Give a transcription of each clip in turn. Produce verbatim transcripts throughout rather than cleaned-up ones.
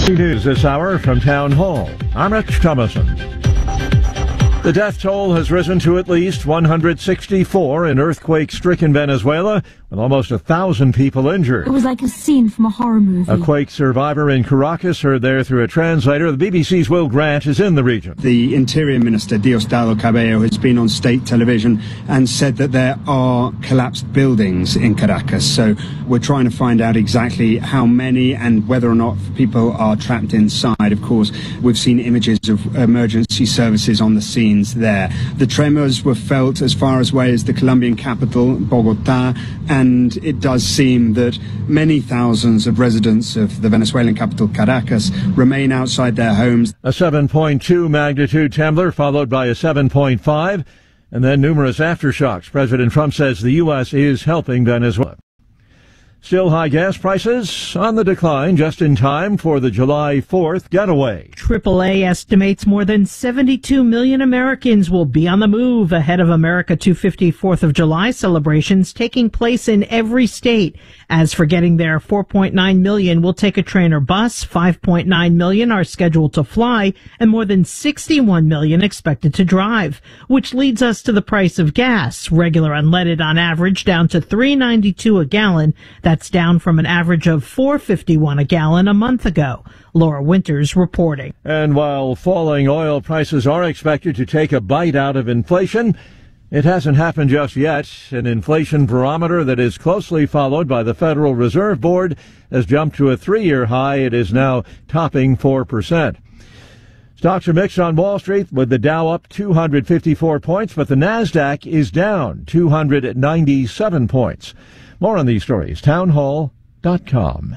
News this hour from Town Hall. I'm Rich Thomason. The death toll has risen to at least one hundred sixty-four in earthquake-stricken Venezuela, with almost a thousand people injured. It was like a scene from a horror movie. A quake survivor in Caracas heard there through a translator. The B B C's Will Grant is in the region. The Interior Minister, Diosdado Cabello, has been on state television and said that there are collapsed buildings in Caracas. So we're trying to find out exactly how many and whether or not people are trapped inside. Of course, we've seen images of emergency services on the scene there. The tremors were felt as far away as the Colombian capital, Bogota, and it does seem that many thousands of residents of the Venezuelan capital, Caracas, remain outside their homes. A seven point two magnitude tremor followed by a seven point five, and then numerous aftershocks. President Trump says the U S is helping Venezuela. Still high gas prices on the decline just in time for the July fourth getaway. triple A estimates more than seventy-two million Americans will be on the move ahead of America two fifty fourth of July celebrations taking place in every state. As for getting there, four point nine million will take a train or bus, five point nine million are scheduled to fly, and more than sixty-one million expected to drive. Which leads us to the price of gas. Regular unleaded on average down to three ninety-two a gallon. That's down from an average of four fifty-one a gallon a month ago. Laura Winters reporting. And while falling oil prices are expected to take a bite out of inflation, it hasn't happened just yet. An inflation barometer that is closely followed by the Federal Reserve Board has jumped to a three-year high. It is now topping four percent. Stocks are mixed on Wall Street, with the Dow up two hundred fifty-four points, but the Nasdaq is down two hundred ninety-seven points. More on these stories, townhall dot com.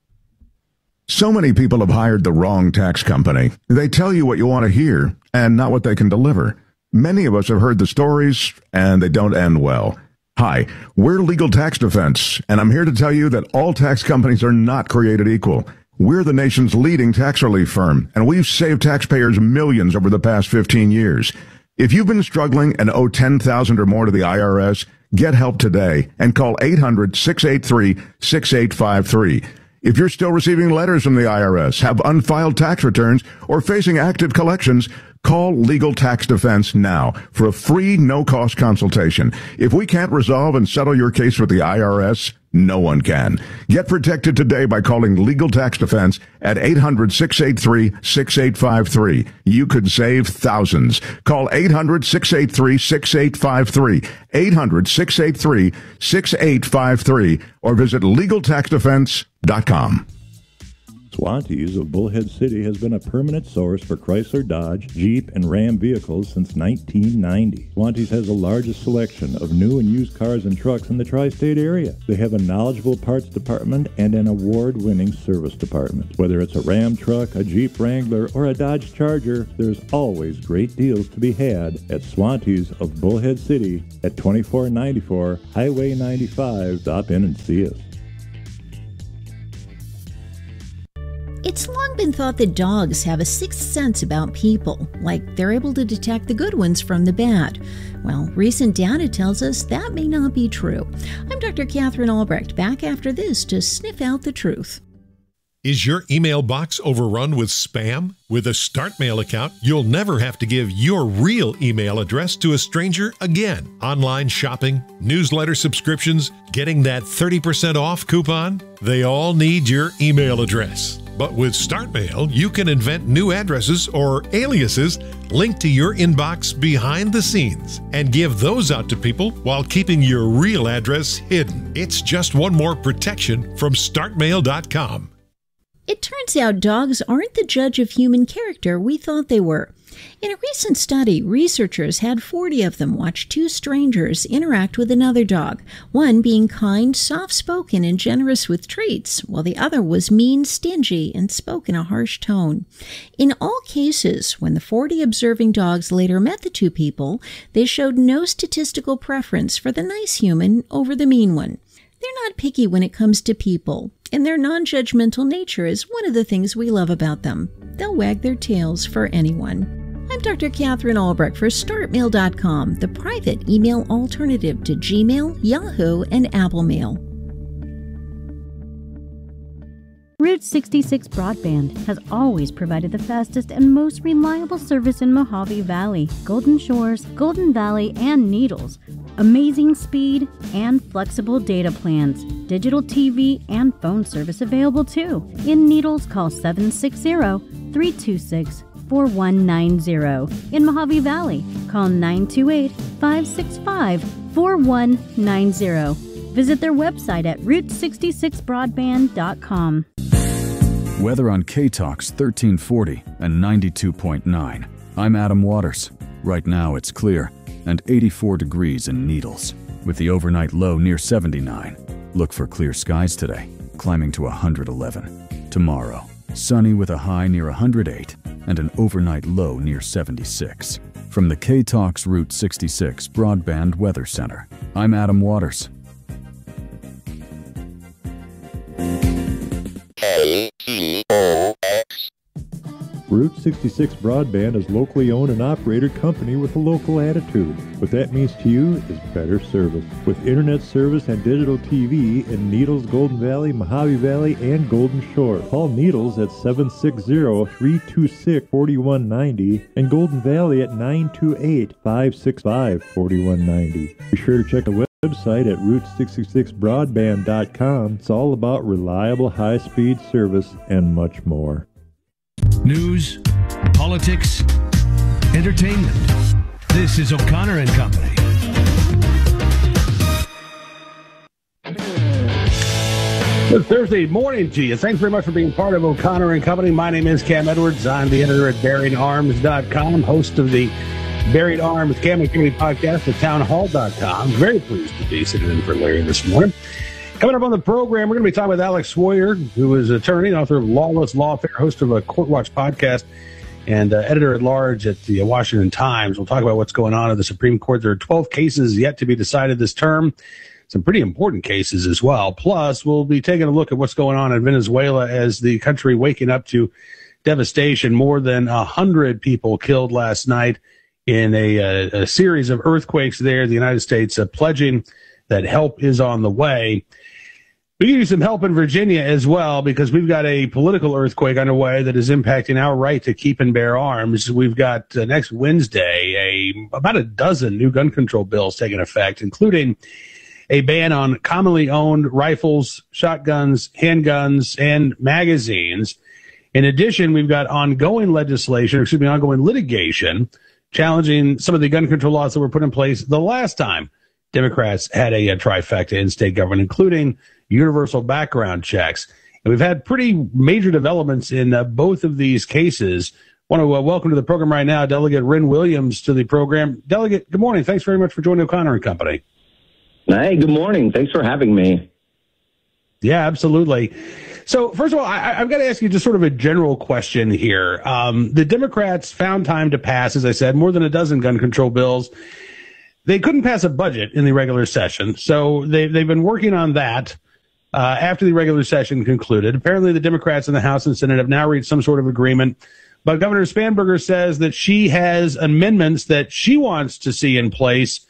So many people have hired the wrong tax company. They tell you what you want to hear and not what they can deliver. Many of us have heard the stories, and they don't end well. Hi, we're Legal Tax Defense, and I'm here to tell you that all tax companies are not created equal. We're the nation's leading tax relief firm, and we've saved taxpayers millions over the past fifteen years. If you've been struggling and owe ten thousand dollars or more to the I R S, get help today and call eight hundred, six eight three, six eight five three. If you're still receiving letters from the I R S, have unfiled tax returns, or facing active collections, call Legal Tax Defense now for a free, no-cost consultation. If we can't resolve and settle your case with the I R S, no one can. Get protected today by calling Legal Tax Defense at eight hundred, six eight three, six eight five three. You could save thousands. Call eight hundred, six eight three, six eight five three, eight hundred, six eight three, six eight five three, or visit legal tax defense dot com. Swantees of Bullhead City has been a permanent source for Chrysler, Dodge, Jeep, and Ram vehicles since nineteen ninety. Swantees has the largest selection of new and used cars and trucks in the tri-state area. They have a knowledgeable parts department and an award-winning service department. Whether it's a Ram truck, a Jeep Wrangler, or a Dodge Charger, there's always great deals to be had at Swantees of Bullhead City at twenty-four ninety-four Highway ninety-five. Stop in and see us. It's long been thought that dogs have a sixth sense about people, like they're able to detect the good ones from the bad. Well, recent data tells us that may not be true. I'm Doctor Catherine Albrecht, back after this to sniff out the truth. Is your email box overrun with spam? With a StartMail account, you'll never have to give your real email address to a stranger again. Online shopping, newsletter subscriptions, getting that thirty percent off coupon, they all need your email address. But with StartMail, you can invent new addresses or aliases linked to your inbox behind the scenes and give those out to people while keeping your real address hidden. It's just one more protection from start mail dot com. It turns out dogs aren't the judge of human character we thought they were. In a recent study, researchers had forty of them watch two strangers interact with another dog, one being kind, soft-spoken, and generous with treats, while the other was mean, stingy, and spoke in a harsh tone. In all cases, when the forty observing dogs later met the two people, they showed no statistical preference for the nice human over the mean one. They're not picky when it comes to people, and their non-judgmental nature is one of the things we love about them. They'll wag their tails for anyone. I'm Doctor Catherine Albrecht for start mail dot com, the private email alternative to Gmail, Yahoo, and Apple Mail. Route sixty-six Broadband has always provided the fastest and most reliable service in Mojave Valley, Golden Shores, Golden Valley, and Needles. Amazing speed and flexible data plans. Digital T V and phone service available too. In Needles, call seven six zero, three two six, four one nine zero. In Mojave Valley, call nine two eight, five six five, four one nine zero. Visit their website at route sixty-six broadband dot com. Weather on K-Talks thirteen forty and ninety-two point nine. I'm Adam Waters. Right now it's clear and eighty-four degrees in Needles, with the overnight low near seventy-nine. Look for clear skies today, climbing to one hundred eleven. Tomorrow, sunny with a high near one hundred eight and an overnight low near seventy-six. From the K-Talks Route sixty-six Broadband Weather Center, I'm Adam Waters. K T O X. Route sixty-six Broadband is locally owned and operated company with a local attitude. What that means to you is better service. With internet service and digital T V in Needles, Golden Valley, Mojave Valley, and Golden Shore. Call Needles at seven six zero, three two six, four one nine zero and Golden Valley at nine two eight, five six five, four one nine zero. Be sure to check the website at route sixty-six broadband dot com. It's all about reliable high-speed service and much more. News, politics, entertainment. This is O'Connor and Company. Good Thursday morning to you. Thanks very much for being part of O'Connor and Company. My name is Cam Edwards. I'm the editor at buried arms dot com, host of the Buried Arms Cam and Company podcast at town hall dot com. Very pleased to be sitting in for Larry this morning. Coming up on the program, we're going to be talking with Alex Sawyer, who is an attorney, author of Lawless Lawfare, host of a Court Watch podcast, and uh, editor-at-large at the Washington Times. We'll talk about what's going on in the Supreme Court. There are twelve cases yet to be decided this term, some pretty important cases as well. Plus, we'll be taking a look at what's going on in Venezuela as the country waking up to devastation. More than one hundred people killed last night in a, a, a series of earthquakes there. The United States uh, pledging that help is on the way. We give you some help in Virginia as well, because we've got a political earthquake underway that is impacting our right to keep and bear arms. We've got uh, next Wednesday a about a dozen new gun control bills taking effect, including a ban on commonly owned rifles, shotguns, handguns, and magazines. In addition, we've got ongoing legislation, excuse me, ongoing litigation challenging some of the gun control laws that were put in place the last time Democrats had a, a trifecta in state government, including universal background checks. And we've had pretty major developments in uh, both of these cases. I want to uh, welcome to the program right now Delegate Ren Williams to the program. Delegate, good morning. Thanks very much for joining O'Connor and Company. Hey, good morning. Thanks for having me. Yeah, absolutely. So, first of all, I, I've got to ask you just sort of a general question here. Um, the Democrats found time to pass, as I said, more than a dozen gun control bills. They couldn't pass a budget in the regular session, so they, they've been working on that uh, after the regular session concluded. Apparently, the Democrats in the House and Senate have now reached some sort of agreement, but Governor Spanberger says that she has amendments that she wants to see in place,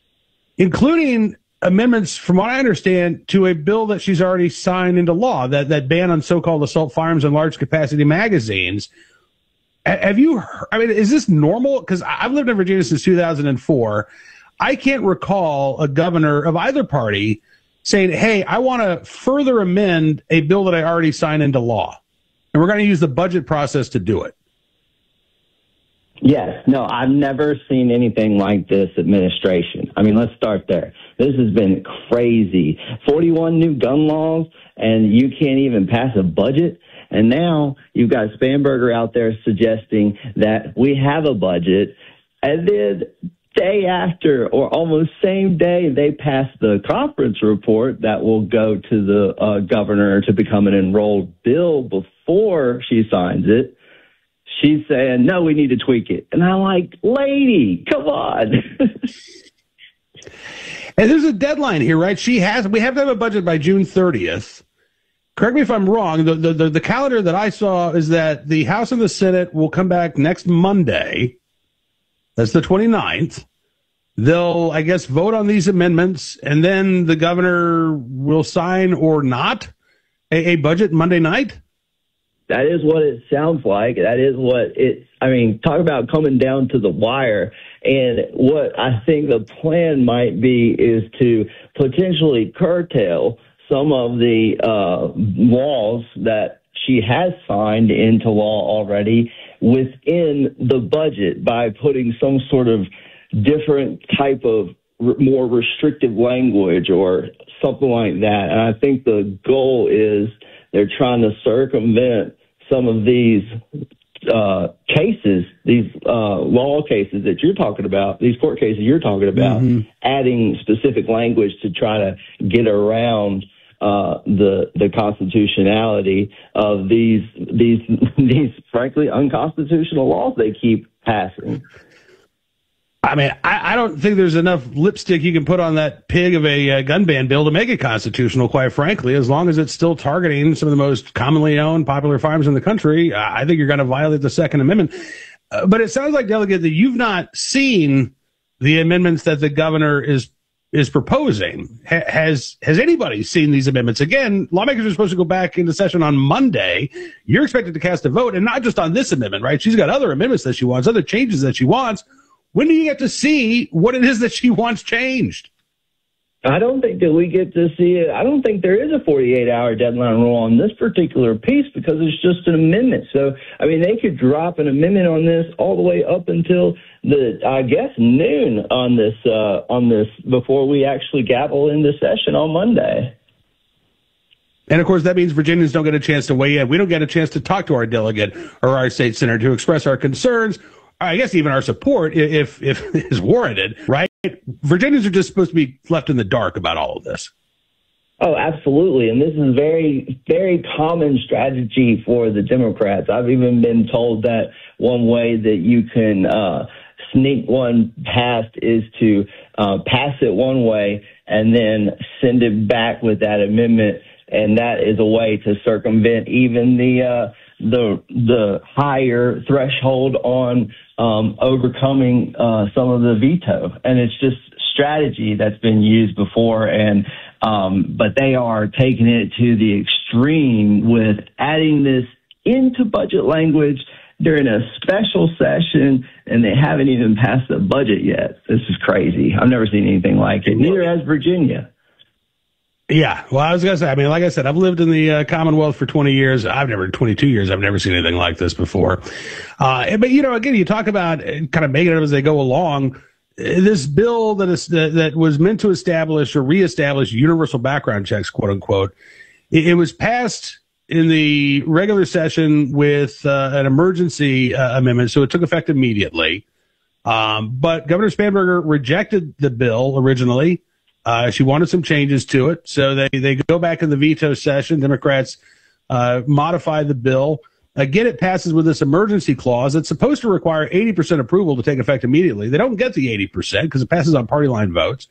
including amendments, from what I understand, to a bill that she's already signed into law, that, that ban on so-called assault firearms and large-capacity magazines. Have you heard, I mean, is this normal? Because I've lived in Virginia since two thousand four. I can't recall a governor of either party saying, hey, I want to further amend a bill that I already signed into law, and we're going to use the budget process to do it. Yes. No, I've never seen anything like this administration. I mean, let's start there. This has been crazy. forty-one new gun laws, and you can't even pass a budget. And now you've got Spanberger out there suggesting that we have a budget, and then day after, or almost same day, they pass the conference report that will go to the uh, governor to become an enrolled bill before she signs it. She's saying, no, we need to tweak it. And I'm like, lady, come on. And there's a deadline here, right? She has, we have to have a budget by June thirtieth. Correct me if I'm wrong. The, the, the, the calendar that I saw is that the House and the Senate will come back next Monday. That's the twenty-ninth. They'll, I guess, vote on these amendments, and then the governor will sign or not a, a budget Monday night. That is what it sounds like. That is what it, I mean, talk about coming down to the wire. And what I think the plan might be is to potentially curtail some of the uh, laws that she has signed into law already within the budget by putting some sort of different type of r- more restrictive language or something like that. And I think the goal is they're trying to circumvent some of these uh, cases, these uh, law cases that you're talking about, these court cases you're talking about, mm-hmm. adding specific language to try to get around uh, the the constitutionality of these these these frankly unconstitutional laws they keep passing. I mean, I, I don't think there's enough lipstick you can put on that pig of a uh, gun ban bill to make it constitutional, quite frankly. As long as it's still targeting some of the most commonly owned popular firearms in the country, I think you're going to violate the Second Amendment. Uh, but it sounds like, Delegate, that you've not seen the amendments that the governor is is proposing. Ha- has has anybody seen these amendments? Again, lawmakers are supposed to go back into session on Monday. You're expected to cast a vote, and not just on this amendment, right? She's got other amendments that she wants, other changes that she wants. When do you get to see what it is that she wants changed? I don't think that we get to see it. I don't think there is a forty-eight hour deadline rule on this particular piece because it's just an amendment. So, I mean, they could drop an amendment on this all the way up until the, I guess, noon on this, uh, on this before we actually gavel into session on Monday. And, of course, that means Virginians don't get a chance to weigh in. We don't get a chance to talk to our delegate or our state senator to express our concerns, I guess even our support, if if is warranted, right? Virginians are just supposed to be left in the dark about all of this. Oh, absolutely. And this is very, very common strategy for the Democrats. I've even been told that one way that you can uh, sneak one past is to uh, pass it one way and then send it back with that amendment. And that is a way to circumvent even the uh, the the higher threshold on um, overcoming uh, some of the veto. And it's just strategy that's been used before. And um, but they are taking it to the extreme with adding this into budget language during a special session, and they haven't even passed the budget yet. This is crazy. I've never seen anything like it. Neither has Virginia. Yeah, well, I was going to say, I mean, like I said, I've lived in the uh, Commonwealth for twenty years. I've never, twenty-two years, I've never seen anything like this before. Uh, but, you know, again, you talk about kind of making it up as they go along. This bill that is that, that was meant to establish or reestablish universal background checks, quote unquote, it, it was passed in the regular session with uh, an emergency uh, amendment, so it took effect immediately. Um, but Governor Spanberger rejected the bill originally. Uh, she wanted some changes to it, so they, they go back in the veto session. Democrats uh, modify the bill. Again, it passes with this emergency clause. It's supposed to require eighty percent approval to take effect immediately. They don't get the eighty percent because it passes on party line votes.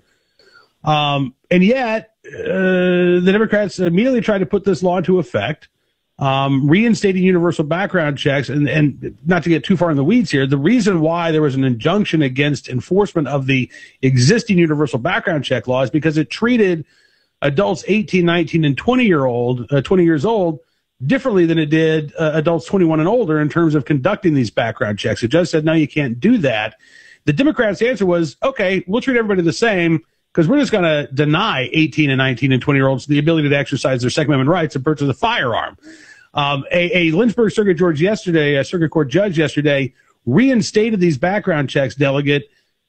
Um, and yet, uh, the Democrats immediately tried to put this law into effect, um, reinstating universal background checks. And, and not to get too far in the weeds here, the reason why there was an injunction against enforcement of the existing universal background check law is because it treated adults eighteen, nineteen, and twenty year old, uh, twenty years old differently than it did uh, adults twenty-one and older in terms of conducting these background checks. The judge said, no, you can't do that. The Democrats' answer was, okay, we'll treat everybody the same because we're just going to deny eighteen and nineteen and twenty year olds the ability to exercise their Second Amendment rights and purchase a firearm. Um, a, a Lynchburg Circuit Judge yesterday, a circuit court judge yesterday, reinstated these background checks, Delegate.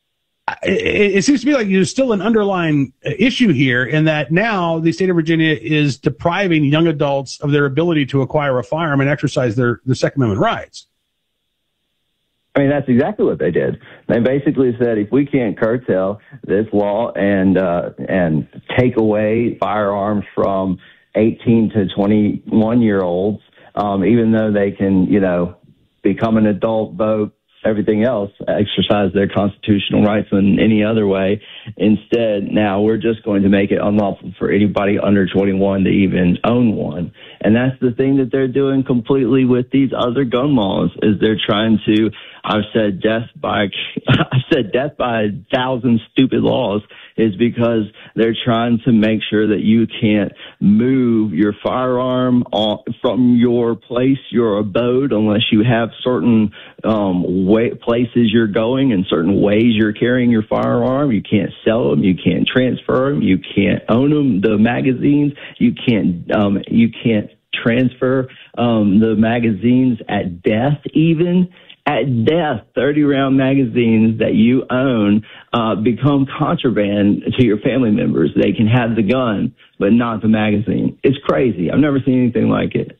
It, it seems to me like there's still an underlying issue here in that now the state of Virginia is depriving young adults of their ability to acquire a firearm and exercise their, their Second Amendment rights. I mean, that's exactly what they did. They basically said, if we can't curtail this law and uh, and take away firearms from eighteen to twenty-one year olds, um, even though they can, you know, become an adult, vote, everything else, exercise their constitutional rights in any other way, Instead, now we're just going to make it unlawful for anybody under twenty-one to even own one. And that's the thing that they're doing completely with these other gun laws, is they're trying to, I've said death by, I've said death by a thousand stupid laws, is because they're trying to make sure that you can't move your firearm on, from your place, your abode, unless you have certain um, way, places you're going and certain ways you're carrying your firearm. You can't sell them. You can't transfer them. You can't own them. The magazines, you can't, um, you can't transfer um, the magazines at death even. At death, thirty-round magazines that you own uh, become contraband to your family members. They can have the gun, but not the magazine. It's crazy. I've never seen anything like it.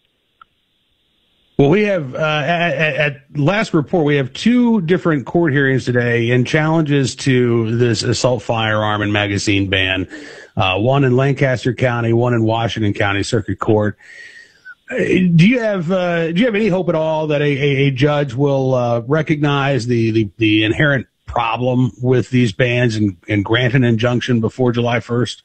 Well, we have, uh, at, at last report, we have two different court hearings today and challenges to this assault firearm and magazine ban, uh, one in Lancaster County, one in Washington County Circuit Court. Do you have uh, do you have any hope at all that a, a, a judge will uh, recognize the, the, the inherent problem with these bans and, and grant an injunction before July first?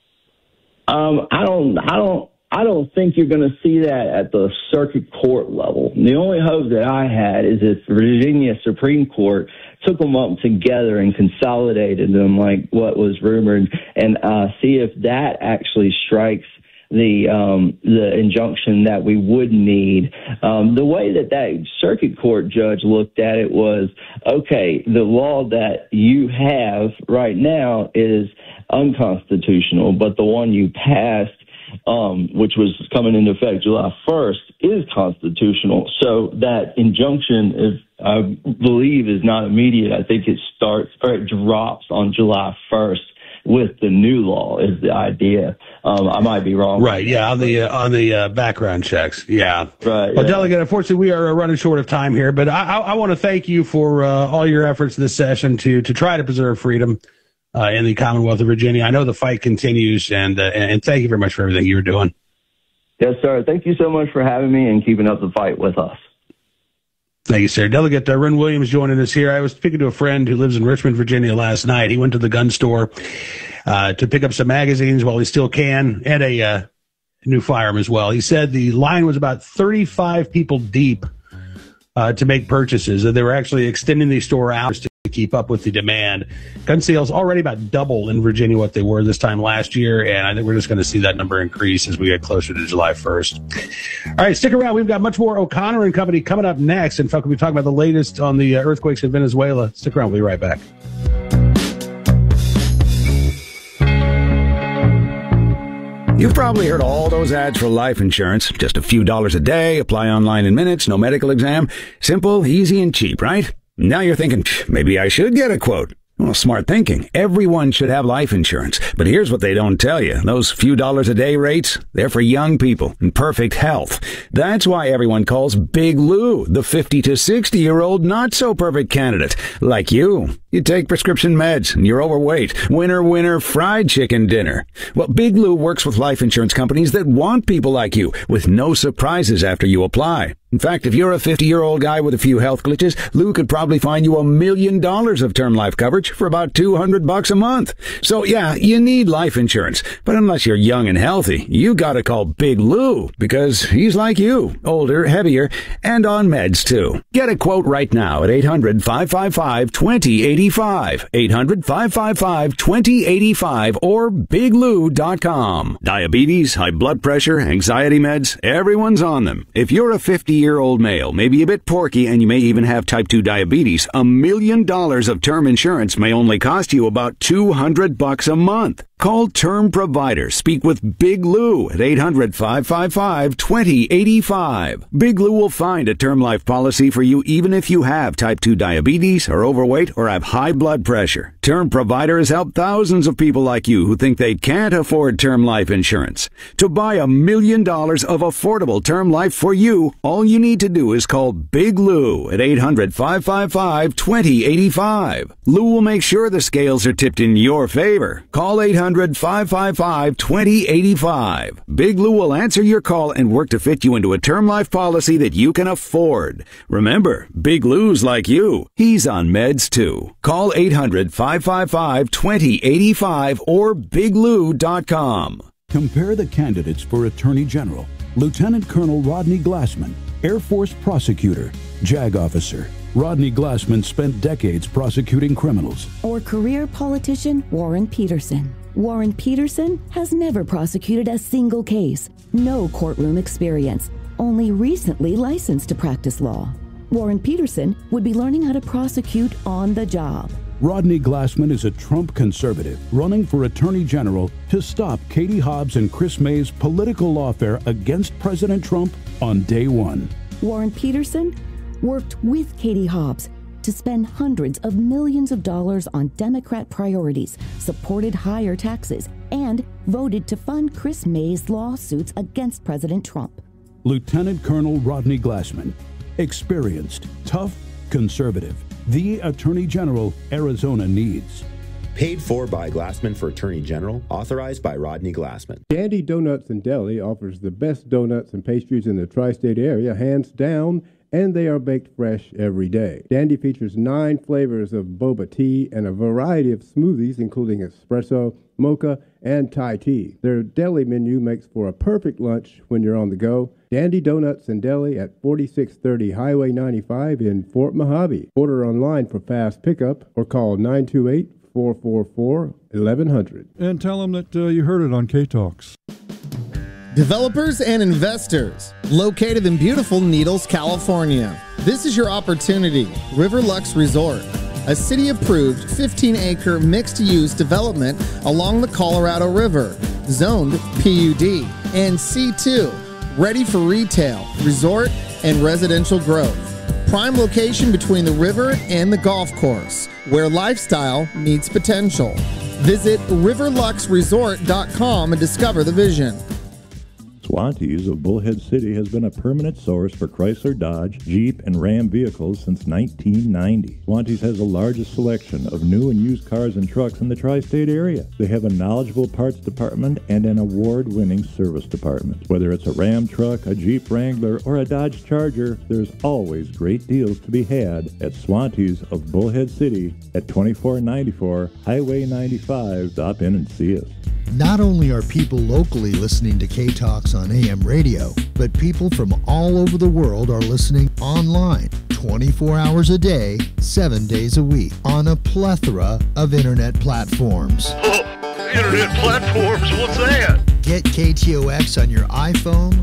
Um, I don't, I don't, I don't think you're going to see that at the circuit court level. The only hope that I had is if Virginia Supreme Court took them up together and consolidated them, like what was rumored, and uh, see if that actually strikes the um, the injunction that we would need. Um, the way that that circuit court judge looked at it was, okay, the law that you have right now is unconstitutional, but the one you passed, um, which was coming into effect July first, is constitutional. So that injunction is, I believe, is not immediate. I think it starts or it drops on July first. With the new law is the idea. Um, I might be wrong. Right. Yeah. On the uh, on the uh, background checks. Yeah. Right. Well, yeah. Delegate, unfortunately, we are running short of time here, but I, I, I want to thank you for uh, all your efforts this session to to try to preserve freedom uh, in the Commonwealth of Virginia. I know the fight continues, and uh, and thank you very much for everything you're doing. Yes, sir. Thank you so much for having me and keeping up the fight with us. Thank you, sir. Delegate uh, Ren Williams joining us here. I was speaking to a friend who lives in Richmond, Virginia last night. He went to the gun store uh, to pick up some magazines while he still can, and a uh, new firearm as well. He said the line was about thirty-five people deep uh, to make purchases, and they were actually extending the store hours to keep up with the demand. Gun sales already about double in Virginia what they were this time last year, and I think we're just going to see that number increase as we get closer to July first. All right, stick around. We've got much more O'Connor and Company coming up next. In fact, we'll be talking about the latest on the earthquakes in Venezuela. Stick around. We'll be right back. You've probably heard all those ads for life insurance. Just a few dollars a day, apply online in minutes, no medical exam. Simple, easy, and cheap, right? Now you're thinking, maybe I should get a quote. Well, smart thinking. Everyone should have life insurance. But here's what they don't tell you. Those few dollars a day rates, they're for young people in perfect health. That's why everyone calls Big Lou the fifty to sixty year old not so perfect candidate. Like you. You take prescription meds and you're overweight. Winner, winner, fried chicken dinner. Well, Big Lou works with life insurance companies that want people like you with no surprises after you apply. In fact, if you're a fifty-year-old guy with a few health glitches, Lou could probably find you a million dollars of term life coverage for about two hundred bucks a month. So yeah, you need life insurance. But unless you're young and healthy, you gotta call Big Lou because he's like you, older, heavier, and on meds too. Get a quote right now at eight hundred, five five five, two zero eight five, eight hundred, five five five, two zero eight five, or big lou dot com. Diabetes, high blood pressure, anxiety meds, everyone's on them. If you're a fifty-year-old male, maybe a bit porky, and you may even have type two diabetes, a million dollars of term insurance may only cost you about two hundred bucks a month. Call Term Provider. Speak with Big Lou at eight hundred, five five five, two zero eight five. Big Lou will find a term life policy for you even if you have type two diabetes, are overweight, or have high blood pressure. Term Provider has helped thousands of people like you who think they can't afford term life insurance. To buy a million dollars of affordable term life for you, all you need to do is call Big Lou at eight hundred, five five five, two zero eight five. Lou will make sure the scales are tipped in your favor. Call eight hundred hundred, five five five, two zero eight five. Big Lou will answer your call and work to fit you into a term life policy that you can afford. Remember, Big Lou's like you. He's on meds too. Call eight hundred, five five five, two zero eight five or big lou dot com. Compare the candidates for Attorney General. Lieutenant Colonel Rodney Glassman, Air Force prosecutor, JAG officer. Rodney Glassman spent decades prosecuting criminals. Or career politician Warren Peterson. Warren Peterson has never prosecuted a single case, no courtroom experience, only recently licensed to practice law. Warren Peterson would be learning how to prosecute on the job. Rodney Glassman is a Trump conservative running for Attorney General to stop Katie Hobbs and Chris May's political lawfare against President Trump on day one. Warren Peterson worked with Katie Hobbs to spend hundreds of millions of dollars on Democrat priorities, supported higher taxes, and voted to fund Chris May's lawsuits against President Trump. Lieutenant Colonel Rodney Glassman, experienced, tough, conservative. The Attorney General Arizona needs. Paid for by Glassman for Attorney General. Authorized by Rodney Glassman. Dandy Donuts and Deli offers the best donuts and pastries in the tri-state area, hands down, and they are baked fresh every day. Dandy features nine flavors of boba tea and a variety of smoothies, including espresso, mocha, and Thai tea. Their deli menu makes for a perfect lunch when you're on the go. Dandy Donuts and Deli at forty-six thirty Highway ninety-five in Fort Mojave. Order online for fast pickup or call nine two eight, four four four, eleven hundred. And tell them that uh, you heard it on K-Talks. Developers and investors located in beautiful Needles, California. This is your opportunity. Riverlux Resort, a city-approved fifteen acre mixed-use development along the Colorado River, zoned P U D and C two, ready for retail, resort, and residential growth. Prime location between the river and the golf course, where lifestyle meets potential. Visit riverlux resort dot com and discover the vision. Swantees of Bullhead City has been a permanent source for Chrysler, Dodge, Jeep, and Ram vehicles since nineteen ninety. Swantees has the largest selection of new and used cars and trucks in the tri-state area. They have a knowledgeable parts department and an award-winning service department. Whether it's a Ram truck, a Jeep Wrangler, or a Dodge Charger, there's always great deals to be had at Swantees of Bullhead City at twenty-four ninety-four Highway ninety-five. Stop in and see us. Not only are people locally listening to K-Talks on A M radio, but people from all over the world are listening online twenty-four hours a day, seven days a week on a plethora of internet platforms. Oh, internet platforms? What's that? Get K T O X on your iPhone